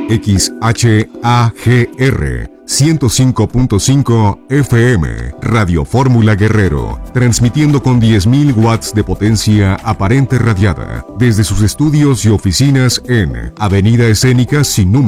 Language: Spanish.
XHAGR 105.5 FM, Radio Fórmula Guerrero, transmitiendo con 10.000 watts de potencia aparente radiada, desde sus estudios y oficinas en Avenida Escénica sin número